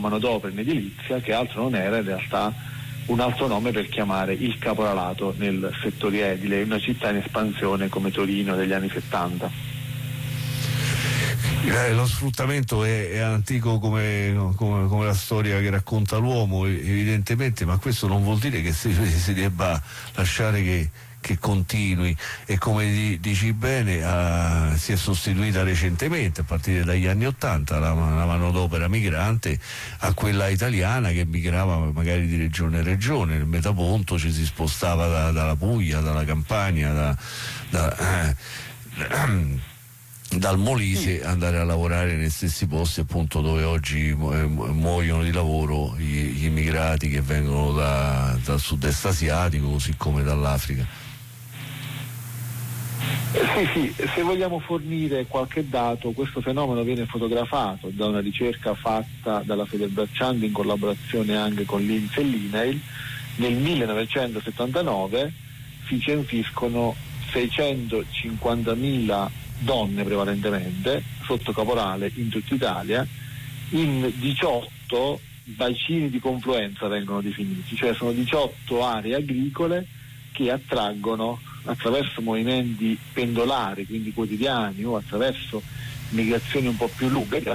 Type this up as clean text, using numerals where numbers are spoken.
manodopera in edilizia, che altro non era in realtà un altro nome per chiamare il caporalato nel settore edile, in una città in espansione come Torino degli anni 70. Lo sfruttamento è antico come la storia che racconta l'uomo, evidentemente, ma questo non vuol dire che si debba lasciare che continui, e come dici bene, si è sostituita recentemente, a partire dagli anni '80, la manodopera migrante a quella italiana che migrava magari di regione in regione. Nel Metaponto ci si spostava dalla Puglia, dalla Campania, dal Molise, andare a lavorare nei stessi posti appunto dove oggi muoiono di lavoro gli immigrati che vengono dal sud-est asiatico, così come dall'Africa. Sì, se vogliamo fornire qualche dato, questo fenomeno viene fotografato da una ricerca fatta dalla Federbracciandi in collaborazione anche con l'INPS e l'INAIL. Nel 1979 si censiscono 650.000 donne prevalentemente sotto caporale in tutta Italia, in 18 bacini di confluenza vengono definiti, cioè sono 18 aree agricole che attraggono attraverso movimenti pendolari, quindi quotidiani, o attraverso migrazioni un po' più lunghe,